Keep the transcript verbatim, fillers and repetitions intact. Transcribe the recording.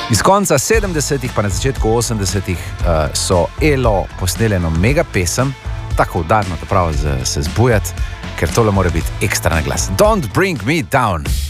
Iz konca sedemdesetih pa na začetku osemdesetih uh, so Elo posneli eno mega pesem, tako udarno, da prav se zbujati, ker tole mora biti ekstra na glas. Don't bring me down.